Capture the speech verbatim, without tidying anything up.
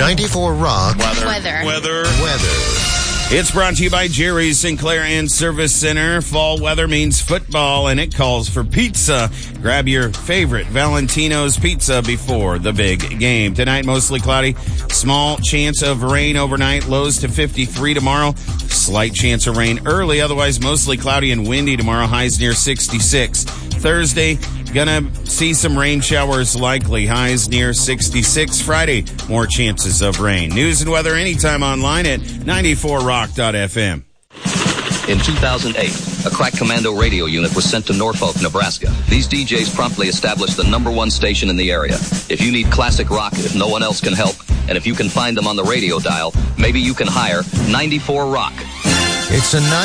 ninety-four Rock. Weather. Weather. Weather. Weather. It's brought to you by Jerry's Sinclair and Service Center. Fall weather means football, and it calls for pizza. Grab your favorite Valentino's pizza before the big game. Tonight, mostly cloudy. Small chance of rain overnight. Lows to fifty-three tomorrow. Slight chance of rain early. Otherwise, mostly cloudy and windy tomorrow. Highs near sixty-six. Thursday, gonna see some rain showers likely. Highs near sixty-six. Friday, more chances of rain. News and weather anytime online at ninety-four rock dot f m. In two thousand eight, a crack commando radio unit was sent to Norfolk, Nebraska. These D Js promptly established the number one station in the area. If you need classic rock, if no one else can help, and if you can find them on the radio dial, maybe you can hire ninety-four rock. It's a